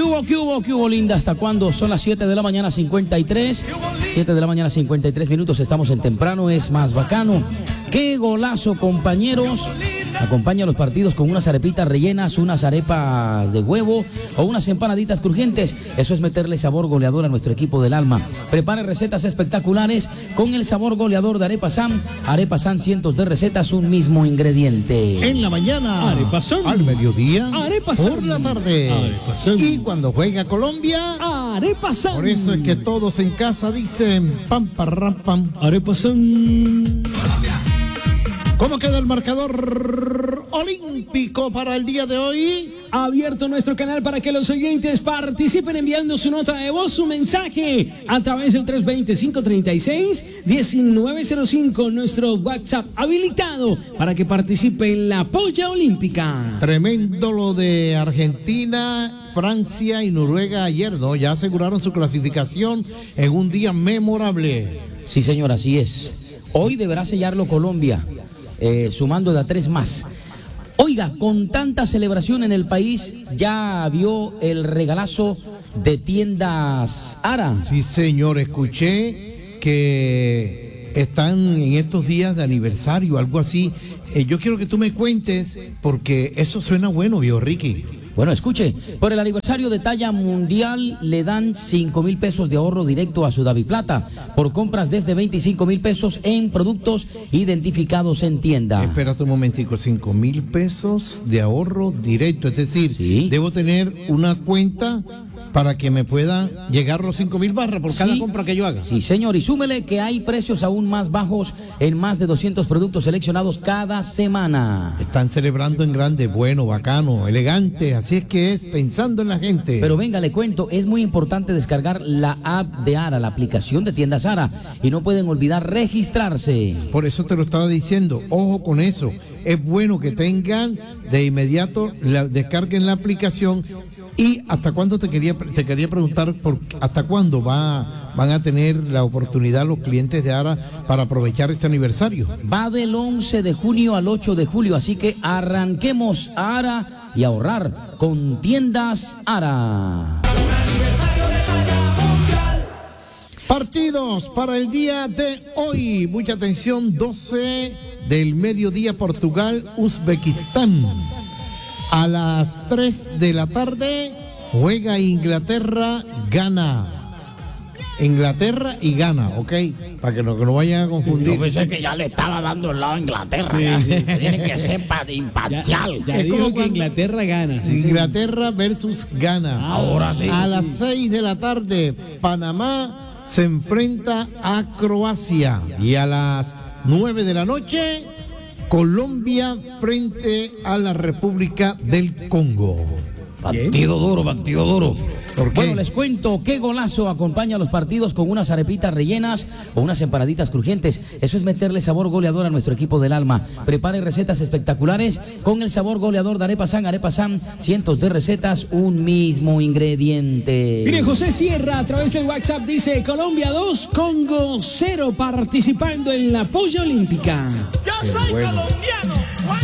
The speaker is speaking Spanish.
¿Qué hubo, linda? ¿Hasta cuándo? Son las 7 de la mañana 53. 7 de la mañana 53 minutos. Estamos en temprano, es más bacano. ¡Qué golazo, compañeros! Acompaña los partidos con unas arepitas rellenas, unas arepas de huevo o unas empanaditas crujientes. Eso es meterle sabor goleador a nuestro equipo del alma. Prepare recetas espectaculares con el sabor goleador de Arepa Sam. Arepa Sam, cientos de recetas, un mismo ingrediente. En la mañana, Arepa Sam. Al mediodía, Arepa Sam. por la tarde, Arepa Sam. y cuando juega Colombia, Arepa Sam. Por eso es que todos en casa dicen pam, parram, pam. Arepa Sam. ¿Cómo queda el marcador olímpico para el día de hoy? Abierto nuestro canal para que los oyentes participen enviando su nota de voz, su mensaje a través del 320-536-1905. Nuestro WhatsApp habilitado para que participe en la polla olímpica. Tremendo lo de Argentina, Francia y Noruega ayer, ¿no? Ya aseguraron su clasificación en un día memorable. Sí, señor, así es. Hoy deberá sellarlo Colombia, sumando de a 3 más. Oiga, con tanta celebración en el país, ¿ya vio el regalazo de tiendas Ara? Sí, señor, escuché que están en estos días de aniversario, algo así. Yo quiero que tú me cuentes, porque eso suena bueno, viejo Ricky. Bueno, escuche, por el aniversario de talla mundial le dan 5,000 pesos de ahorro directo a Sudaviplata por compras desde 25,000 pesos en productos identificados en tienda. Espérate un momentico, 5,000 pesos de ahorro directo, es decir, ¿sí? Debo tener una cuenta para que me puedan llegar los 5,000 barras por cada compra que yo haga. Sí, señor, y súmele que hay precios aún más bajos en más de 200 productos seleccionados cada semana. Están celebrando en grande, bueno, bacano, elegante, así es que es pensando en la gente. Pero venga, le cuento, es muy importante descargar la app de Ara, la aplicación de tiendas Ara, y no pueden olvidar registrarse. Por eso te lo estaba diciendo, ojo con eso, es bueno que tengan de inmediato, descarguen la aplicación. ¿Y hasta cuándo te quería preguntar hasta cuándo van a tener la oportunidad los clientes de Ara para aprovechar este aniversario? Va del 11 de junio al 8 de julio, así que arranquemos a Ara y ahorrar con tiendas Ara. Partidos para el día de hoy. Mucha atención, 12 del mediodía, Portugal, Uzbekistán. A las 3 de la tarde juega Inglaterra, Ghana. Inglaterra y Ghana, ¿ok? Para que no vayan a confundir. Yo pensé que ya le estaba dando el lado a Inglaterra. Sí. Tiene que ser imparcial. Ya digo que Inglaterra gana. Sí, Inglaterra versus Ghana. Ahora sí. A las 6 de la tarde, Panamá se enfrenta a Croacia. Y a las 9 de la noche, Colombia frente a la República del Congo. Partido duro. ¿Por qué? Bueno, les cuento, qué golazo acompaña los partidos con unas arepitas rellenas o unas empanaditas crujientes. Eso es meterle sabor goleador a nuestro equipo del alma. Prepare recetas espectaculares con el sabor goleador de Arepa Sam. Arepa Sam, cientos de recetas, un mismo ingrediente. Mire, José Sierra a través del WhatsApp dice: Colombia 2, Congo 0, participando en la polla olímpica. ¡Yo soy colombiano!